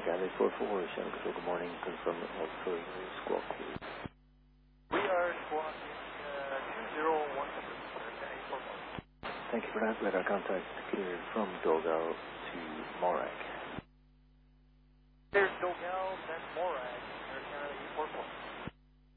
Galley 44, Shannon Control, good morning. Confirm all further squawk, please. We are squawking 2017. Thank you for that. Radar contact cleared from Dogal to Morag. There's Dogal, that's Morag.